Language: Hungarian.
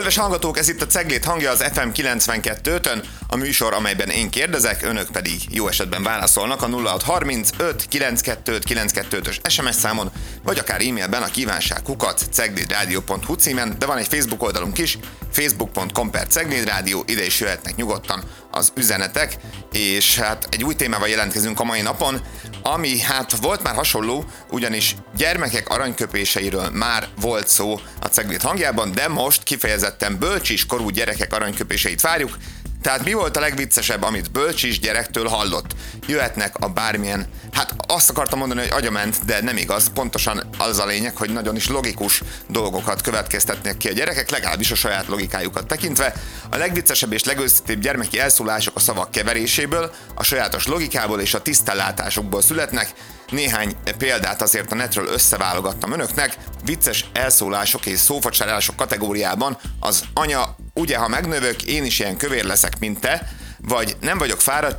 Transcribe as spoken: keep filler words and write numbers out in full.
Kedves hallgatók, ez itt a Ceglét hangja az ef em kilencvenkettőn, a műsor, amelyben én kérdezek, önök pedig jó esetben válaszolnak a nulla hat harmincöt kilencvenkettő kilencvenkettős es em es számon, vagy akár e-mailben a kívánságkukac ceglédradio pont hu címen, de van egy Facebook oldalunk is, facebook pont com per ceglédrádió, ide is jöhetnek nyugodtan az üzenetek, és hát egy új témával jelentkezünk a mai napon, ami hát volt már hasonló, ugyanis gyermekek aranyköpéseiről már volt szó a Ceglét hangjában, de most kifejezetten bölcsis korú gyerekek aranyköpéseit várjuk. Tehát mi volt a legviccesebb, amit bölcsis gyerektől hallott? Jöhetnek a bármilyen, hát azt akartam mondani, hogy agyament, de nem igaz, pontosan az a lényeg, hogy nagyon is logikus dolgokat következtetnek ki a gyerekek, legalábbis a saját logikájukat tekintve. A legviccesebb és legőszintébb gyermeki elszólások a szavak keveréséből, a sajátos logikából és a tisztellátásokból születnek. Néhány példát azért a netről összeválogattam önöknek. Vicces elszólások és szófacsarások kategóriában az anya, ugye ha megnövök, én is ilyen kövér leszek, mint te, vagy nem vagyok fáradt,